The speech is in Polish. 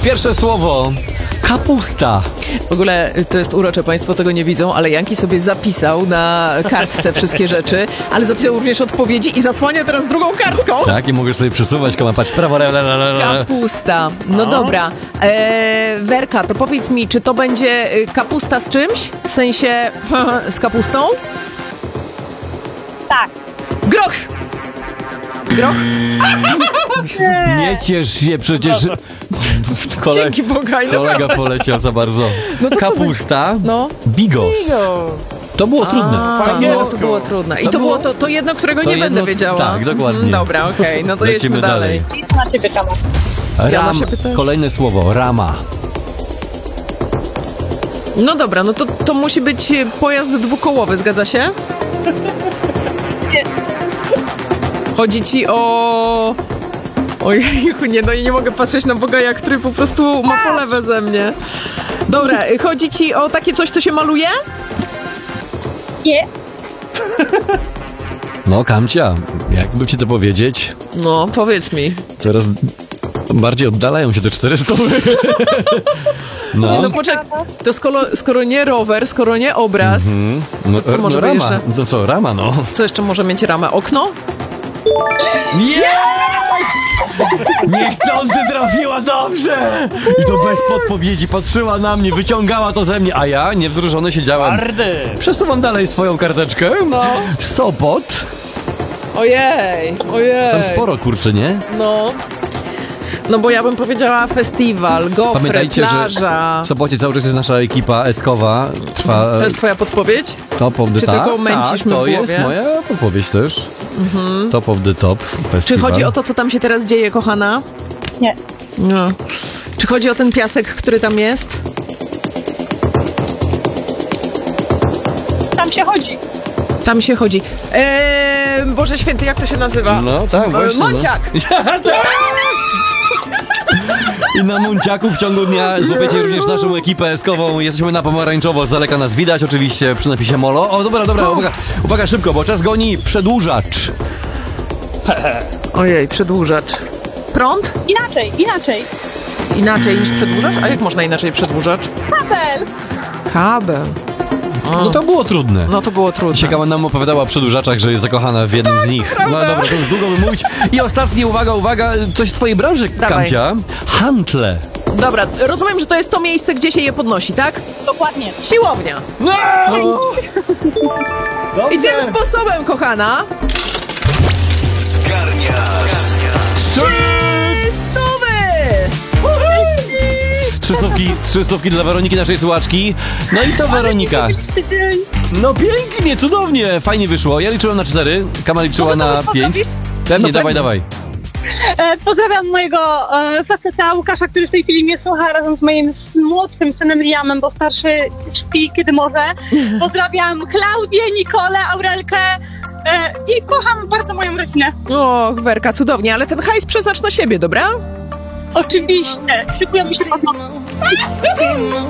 Pierwsze słowo. Kapusta. W ogóle to jest urocze, państwo tego nie widzą, ale Janki sobie zapisał na kartce wszystkie rzeczy, ale zapisał również odpowiedzi i zasłania teraz drugą kartką. Tak, i możesz sobie przesuwać, patrz, prawo, Kapusta. No dobra. Werka, to powiedz mi, czy to będzie kapusta z czymś? W sensie z kapustą? Tak. Groch! Groch? Nie ciesz się, przecież... Dzięki Bogaj, Kolega poleciał za bardzo. No to co Kapusta, No. bigos. To było trudne. No, to było trudne. I to było to jedno, którego nie będę wiedziała. Tak, dokładnie. Dobra, okej, no to Lecimy jedźmy dalej. Nic na ciebie czekam. Jana się pyta. Kolejne słowo, rama. No dobra, no to musi być pojazd dwukołowy, zgadza się? Nie. Chodzi ci o... Ojejku, nie, no i nie mogę patrzeć na Bogaja, który po prostu ma pole beze mnie. Dobra, chodzi ci o takie coś, co się maluje? Nie. No, Kamcia, jakby ci to powiedzieć, No, powiedz mi. coraz bardziej oddalają się te 400. No, No poczekaj, to skoro nie rower, skoro nie obraz, no, co może być rama. jeszcze? No co, rama, no. co jeszcze może mieć ramę? Okno? Niechcący trafiła dobrze! I to bez podpowiedzi, patrzyła na mnie, wyciągała to ze mnie, a ja niewzruszony siedziałem. Twardy! Przesuwam dalej swoją karteczkę. No. Sopot. Ojej. Tam sporo, kurczę, nie? No bo ja bym powiedziała festiwal, gofry, Pamiętajcie, plaża. że w Sopocie cały czas jest nasza ekipa eskowa. Trwa To jest twoja podpowiedź? Top of the Czy Top. tylko męcisz Tak, mnie to w jest głowie? moja podpowiedź też. Top of the Top festiwal. Czy chodzi o to, co tam się teraz dzieje, kochana? Nie. No. Czy chodzi o ten piasek, który tam jest? Tam się chodzi. Tam się chodzi. Boże Święty, jak to się nazywa? No tak, właśnie. Monciak! I na Munciaku w ciągu dnia złapiecie również naszą ekipę eskową. Jesteśmy na pomarańczowo, z daleka nas widać oczywiście przy napisie Molo. O, dobra, uwaga, szybko, bo czas goni. Przedłużacz. Ojej, przedłużacz. Prąd? Inaczej. Inaczej niż przedłużacz? A jak można inaczej przedłużacz? Kabel. Kabel. No to było trudne. No to było trudne. Ciekawa nam opowiadała o przedłużaczach, że jest zakochana w jednym z nich. No dobra, to już długo by mówić. I ostatni, uwaga, coś z twojej branży, Dawaj. Kamcia. Hantle. Dobra, rozumiem, że to jest to miejsce, gdzie się je podnosi, tak? Dokładnie. Siłownia. No! I tym sposobem, kochana, Zgarniasz. 300! Trzy stówki dla Weroniki, naszej słuchaczki. No i co, Weronika? No pięknie, cudownie, fajnie wyszło. Ja liczyłem na 4, Kama liczyła na 5. Pewnie, dawaj. Pozdrawiam mojego faceta Łukasza, który w tej chwili mnie słucha razem z moim młodszym synem Liamem, bo starszy śpi kiedy może. Pozdrawiam Klaudię, Nikolę, Aurelkę i kocham bardzo moją rodzinę. Och, Werka, cudownie, ale ten hajs przeznacz na siebie, dobra? Oczywiście. Szykujemy się po